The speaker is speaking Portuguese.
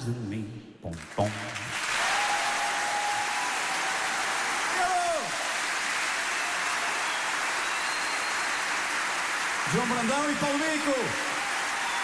lives in me. Pom, pom. João Brandão e Paulo Mico.